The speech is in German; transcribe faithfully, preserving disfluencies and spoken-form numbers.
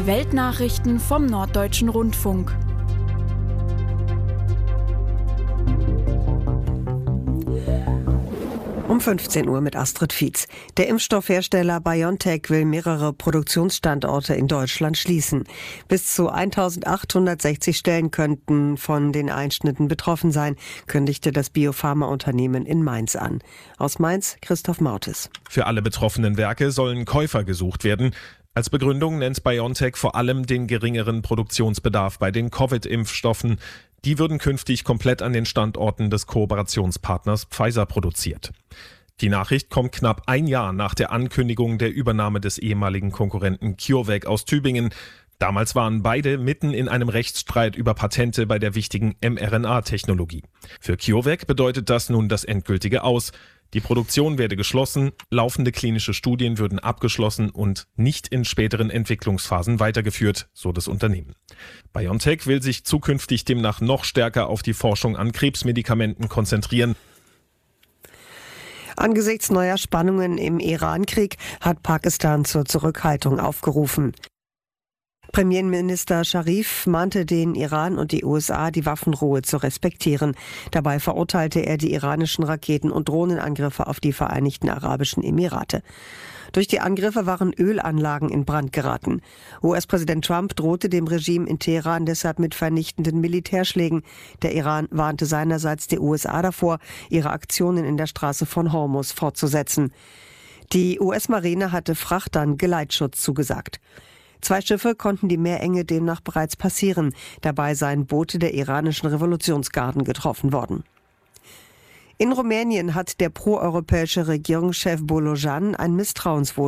Die Weltnachrichten vom Norddeutschen Rundfunk. Um fünfzehn Uhr mit Astrid Fietz. Der Impfstoffhersteller BioNTech will mehrere Produktionsstandorte in Deutschland schließen. Bis zu eintausendachthundertsechzig Stellen könnten von den Einschnitten betroffen sein, kündigte das Biopharmaunternehmen in Mainz an. Aus Mainz Christoph Mautes. Für alle betroffenen Werke sollen Käufer gesucht werden. Als Begründung nennt BioNTech vor allem den geringeren Produktionsbedarf bei den Covid-Impfstoffen. Die würden künftig komplett an den Standorten des Kooperationspartners Pfizer produziert. Die Nachricht kommt knapp ein Jahr nach der Ankündigung der Übernahme des ehemaligen Konkurrenten CureVac aus Tübingen. Damals waren beide mitten in einem Rechtsstreit über Patente bei der wichtigen mRNA-Technologie. Für CureVac bedeutet das nun das endgültige Aus. Die Produktion werde geschlossen, laufende klinische Studien würden abgeschlossen und nicht in späteren Entwicklungsphasen weitergeführt, so das Unternehmen. BioNTech will sich zukünftig demnach noch stärker auf die Forschung an Krebsmedikamenten konzentrieren. Angesichts neuer Spannungen im Iran-Krieg hat Pakistan zur Zurückhaltung aufgerufen. Premierminister Sharif mahnte den Iran und die U S A, die Waffenruhe zu respektieren. Dabei verurteilte er die iranischen Raketen- und Drohnenangriffe auf die Vereinigten Arabischen Emirate. Durch die Angriffe waren Ölanlagen in Brand geraten. U S-Präsident Trump drohte dem Regime in Teheran deshalb mit vernichtenden Militärschlägen. Der Iran warnte seinerseits die U S A davor, ihre Aktionen in der Straße von Hormuz fortzusetzen. Die U S-Marine hatte Frachtern Geleitschutz zugesagt. Zwei Schiffe konnten die Meerenge demnach bereits passieren. Dabei seien Boote der iranischen Revolutionsgarden getroffen worden. In Rumänien hat der proeuropäische Regierungschef Bolojan ein Misstrauensvotum